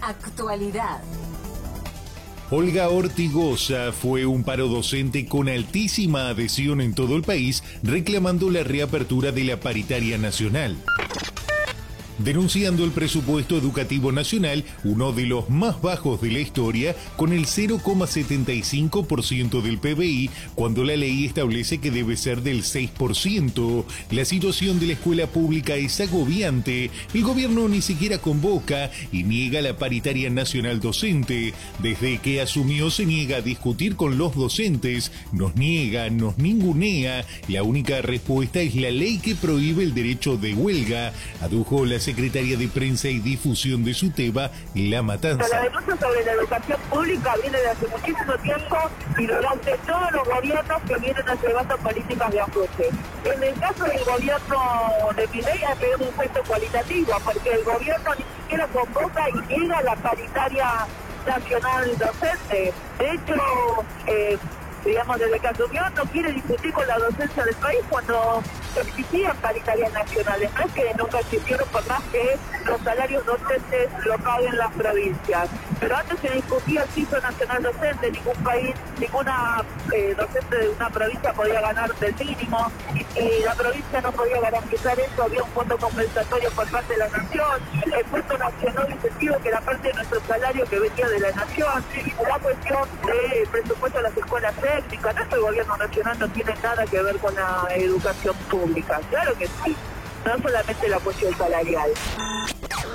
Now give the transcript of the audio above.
Actualidad. Olga Ortigosa fue un paro docente con altísima adhesión en todo el país, reclamando la reapertura de la paritaria nacional. Denunciando el presupuesto educativo nacional, uno de los más bajos de la historia, con el 0,75% del PBI, cuando la ley establece que debe ser del 6%. La situación de la escuela pública es agobiante. El gobierno ni siquiera convoca y niega la paritaria nacional docente. Desde que asumió se niega a discutir con los docentes, nos niega, nos ningunea. La única respuesta es la ley que prohíbe el derecho de huelga, adujo la secretaria de Prensa y Difusión de SUTEBA, La Matanza. La denuncia sobre la educación pública viene de hace muchísimo tiempo y durante todos los gobiernos que vienen llevando políticas de ajuste. En el caso del gobierno de Milei ha tenido un efecto cualitativo, porque el gobierno ni siquiera convoca y niega la paritaria nacional docente. De hecho, digamos, desde que asumió no quiere discutir con la docencia del país cuando existían paritarias nacionales. No es que nunca existieron, por más que los salarios docentes lo paguen las provincias. Pero antes se discutía el piso nacional docente, ningún país, ninguna docente de una provincia podía ganar del mínimo, y la provincia no podía garantizar eso, había un fondo compensatorio por parte de la nación, el fondo nacional incentivo que era parte de nuestro salario que venía de la nación, y la cuestión del presupuesto de las escuelas técnicas. Nuestro gobierno nacional no tiene nada que ver con la educación pública, claro que sí, no solamente la cuestión salarial.